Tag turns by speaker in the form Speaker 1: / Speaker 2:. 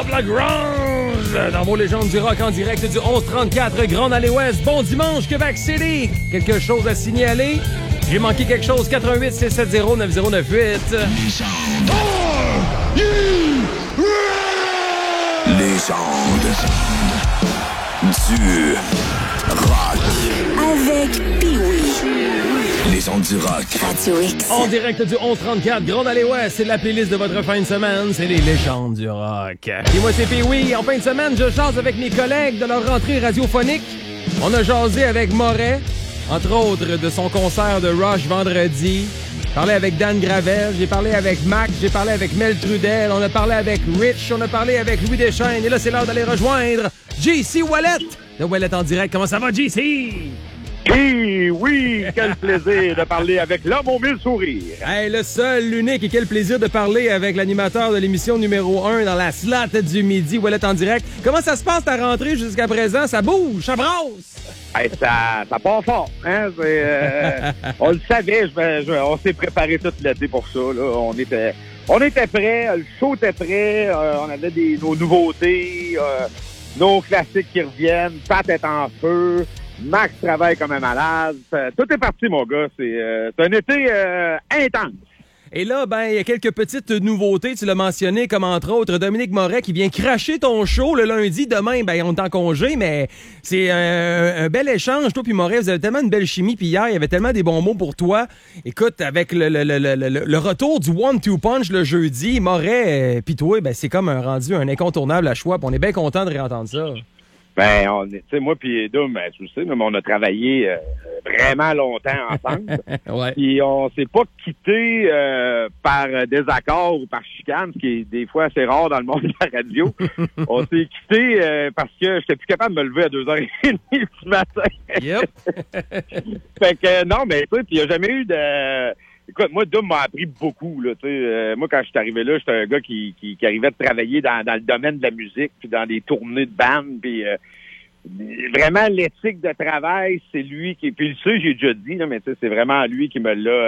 Speaker 1: Bob Lagrange dans vos légendes du rock en direct du 1134 Grande Allée Ouest. Bon dimanche, Québec City. Quelque chose à signaler? J'ai manqué quelque chose, 88 670 9098.
Speaker 2: Légende du rock.
Speaker 3: Avec Pee-Wee.
Speaker 2: Légende du rock.
Speaker 3: Radio X.
Speaker 1: En direct du 1134 Grande Allée Ouest, c'est la playlist de votre fin de semaine, c'est les légendes du rock. Et moi c'est Pee-Wee. En fin de semaine, je jase avec mes collègues de leur rentrée radiophonique. On a jasé avec Moret, entre autres de son concert de Rush vendredi. J'ai parlé avec Dan Gravel, j'ai parlé avec Mac, j'ai parlé avec Mel Trudel, on a parlé avec Rich, on a parlé avec Louis Deschênes. Et là, c'est l'heure d'aller rejoindre JC Wallet. Le Wallet en direct, comment ça va, JC?
Speaker 4: Oui, quel plaisir de parler avec l'homme aux mille sourires.
Speaker 1: Hey, le seul, l'unique, et quel plaisir de parler avec l'animateur de l'émission numéro 1 dans la slot du midi, Wallet en direct. Comment ça se passe ta rentrée jusqu'à présent? Ça bouge, ça brasse?
Speaker 4: Hey, ça part fort. Hein? On le savait, on s'est préparé tout l'été pour ça. Là. On était prêts, le show était prêt, on avait nos nouveautés, nos classiques qui reviennent, Pat est en feu. Max travaille comme un malade. Tout est parti, mon gars. C'est un été intense.
Speaker 1: Et là, ben, il y a quelques petites nouveautés. Tu l'as mentionné, comme entre autres Dominique Moret qui vient cracher ton show le lundi. Demain, ben, on est en congé, mais c'est un bel échange. Toi puis Moret, vous avez tellement une belle chimie. Puis hier, il y avait tellement des bons mots pour toi. Écoute, avec le retour du 1-2 punch le jeudi, Moret puis toi, ben, c'est comme un incontournable à choix. Puis on est bien content de réentendre ça.
Speaker 4: Ben, tu sais, moi puis Dom, ben, tu le sais, mais on a travaillé vraiment longtemps ensemble.
Speaker 1: Ouais.
Speaker 4: Puis on s'est pas quitté par désaccord ou par chicane, ce qui est des fois assez rare dans le monde de la radio. On s'est quitté parce que j'étais plus capable de me lever à 2h30 du matin.
Speaker 1: Yep.
Speaker 4: Fait que non, mais tu sais, puis il n'y a jamais eu de... Écoute, moi, Dom m'a appris beaucoup, là, tu sais. Moi, quand je suis arrivé là, j'étais un gars qui arrivait de travailler dans le domaine de la musique, puis dans des tournées de band, puis vraiment l'éthique de travail, c'est lui qui... Puis tu sais, j'ai déjà dit, là, mais tu sais, c'est vraiment lui qui me l'a